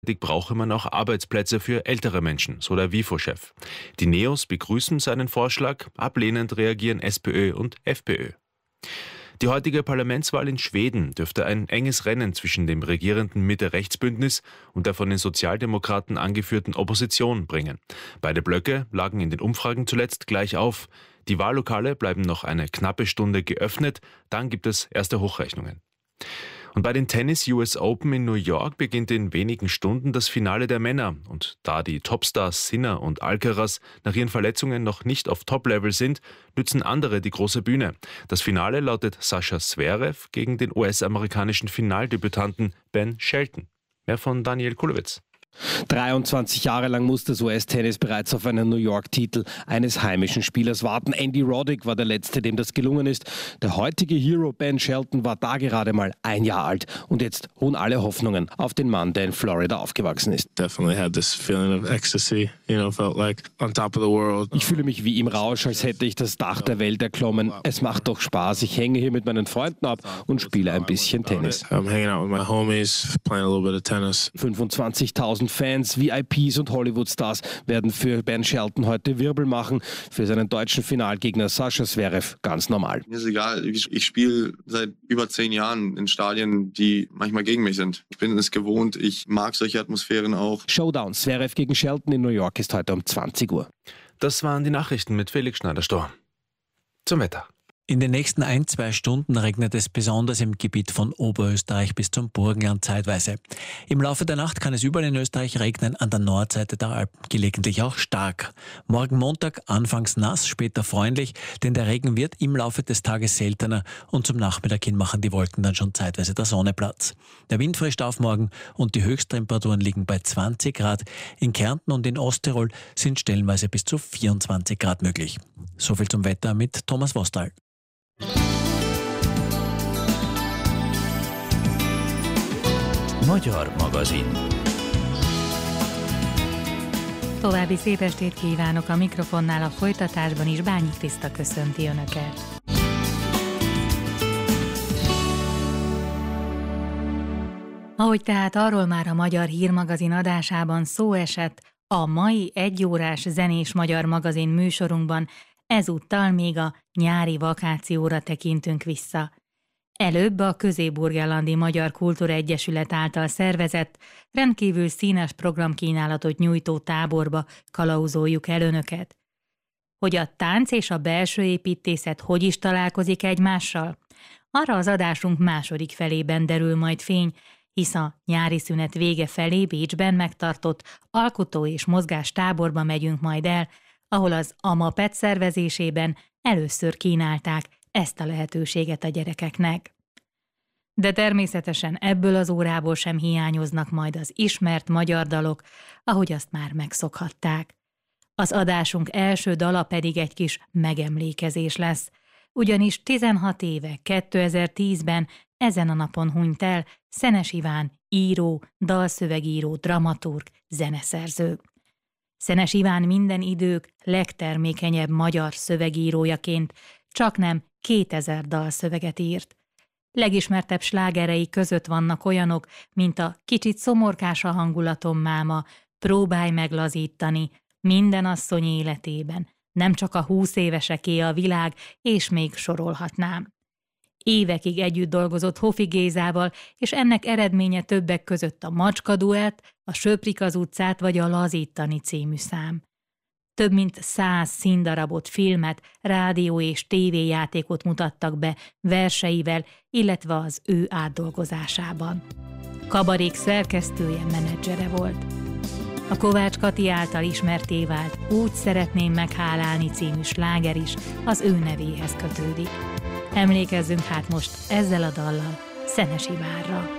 brauche man auch Arbeitsplätze für ältere Menschen, so der WIFO-Chef. Die Neos begrüßen seinen Vorschlag, ablehnend reagieren SPÖ und FPÖ. Die heutige Parlamentswahl in Schweden dürfte ein enges Rennen zwischen dem regierenden Mitte-Rechts-Bündnis und der von den Sozialdemokraten angeführten Opposition bringen. Beide Blöcke lagen in den Umfragen zuletzt gleich auf. Die Wahllokale bleiben noch eine knappe Stunde geöffnet, dann gibt es erste Hochrechnungen. Und bei den Tennis US Open in New York beginnt in wenigen Stunden das Finale der Männer. Und da die Topstars Sinner und Alcaraz nach ihren Verletzungen noch nicht auf Top-Level sind, nützen andere die große Bühne. Das Finale lautet Sascha Zverev gegen den US-amerikanischen Finaldebütanten Ben Shelton. Mehr von Daniel Kulowitz. 23 Jahre lang muss das US-Tennis bereits auf einen New York-Titel eines heimischen Spielers warten. Andy Roddick war der Letzte, dem das gelungen ist. Der heutige Hero Ben Shelton war da gerade mal 1 Jahr alt. Und jetzt ruhen alle Hoffnungen auf den Mann, der in Florida aufgewachsen ist. Definitely had this feeling of ecstasy, felt like on top of the world. Ich fühle mich wie im Rausch, als hätte ich das Dach der Welt erklommen. Es macht doch Spaß. Ich hänge hier mit meinen Freunden ab und spiele ein bisschen Tennis. I'm hanging out with my homies, playing a little bit of tennis. 25.000 Fans, VIPs und Hollywood-Stars werden für Ben Shelton heute Wirbel machen. Für seinen deutschen Finalgegner Sascha Zverev ganz normal. Mir ist egal, ich spiele seit über 10 Jahren in Stadien, die manchmal gegen mich sind. Ich bin es gewohnt, ich mag solche Atmosphären auch. Showdown Zverev gegen Shelton in New York ist heute um 20 Uhr. Das waren die Nachrichten mit Felix Schneider-Stor. Zum Wetter. In den nächsten 1-2 Stunden regnet es besonders im Gebiet von Oberösterreich bis zum Burgenland zeitweise. Im Laufe der Nacht kann es überall in Österreich regnen, an der Nordseite der Alpen gelegentlich auch stark. Morgen Montag anfangs nass, später freundlich, denn der Regen wird im Laufe des Tages seltener und zum Nachmittag hin machen die Wolken dann schon zeitweise der Sonne Platz. Der Wind frischt auf morgen und die Höchsttemperaturen liegen bei 20 Grad. In Kärnten und in Osttirol sind stellenweise bis zu 24 Grad möglich. Soviel zum Wetter mit Thomas Vostal. Magyar magazin. További szép estét kívánok, a mikrofonnál a folytatásban is Bányi Kriszta köszönti Önöket. Ahogy tehát arról már a Magyar Hírmagazin adásában szó esett, a mai 1 órás zenés magyar magazin műsorunkban ezúttal még a nyári vakációra tekintünk vissza. Előbb a Közép-Burgenlandi Magyar Kultúraegyesület által szervezett, rendkívül színes programkínálatot nyújtó táborba kalauzoljuk el Önöket. Hogy a tánc és a belső építészet hogy is találkozik egymással? Arra az adásunk második felében derül majd fény, hisz a nyári szünet vége felé Bécsben megtartott alkotó- és mozgástáborba megyünk majd el, ahol az AMAPET szervezésében először kínálták ezt a lehetőséget a gyerekeknek. De természetesen ebből az órából sem hiányoznak majd az ismert magyar dalok, ahogy azt már megszokhatták. Az adásunk első dala pedig egy kis megemlékezés lesz, ugyanis 16 éve, 2010-ben ezen a napon hunyt el Szenes Iván író, dalszövegíró, dramaturg, zeneszerző. Szenes Iván minden idők legtermékenyebb magyar szövegírójaként csaknem 2000 dalszöveget írt. Legismertebb slágerei között vannak olyanok, mint a Kicsit szomorkás a hangulatom máma, Próbálj meglazítani, Minden asszony életében, Nem csak a 20 éveseké a világ, és még sorolhatnám. Évekig együtt dolgozott Hofi Gézával, és ennek eredménye többek között a Macska duett, a Söprik az utcát vagy a Lazítani című szám. Több mint 100 színdarabot, filmet, rádió- és tévéjátékot mutattak be verseivel, illetve az ő átdolgozásában. Kabarék szerkesztője, menedzsere volt. A Kovács Kati által ismertté vált Úgy szeretném meghálálni című sláger is az ő nevéhez kötődik. Emlékezzünk hát most ezzel a dallal Szenes Ivánra.